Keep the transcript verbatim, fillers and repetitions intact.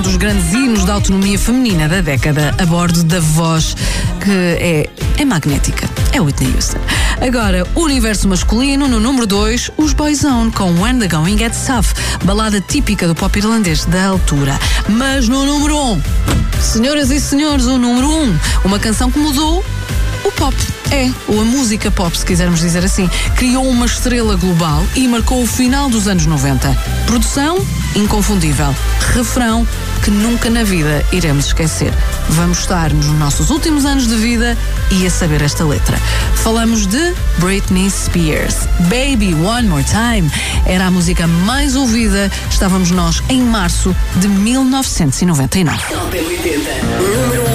dos grandes hinos da autonomia feminina da década, a bordo da voz que é, é magnética. É Whitney Houston. Agora, o universo masculino, no número dois, os Boyzone com When the Going Gets Tough, balada típica do pop irlandês da altura. Mas no número um, senhoras e senhores, o número um, uma canção que mudou o pop. É, ou a música pop, se quisermos dizer assim. Criou uma estrela global e marcou o final dos anos noventa. Produção inconfundível. Refrão que nunca na vida iremos esquecer. Vamos estar nos nossos últimos anos de vida e a saber esta letra. Falamos de Britney Spears. Baby One More Time era a música mais ouvida. Estávamos nós em março de mil novecentos e noventa e nove. Top oitenta, número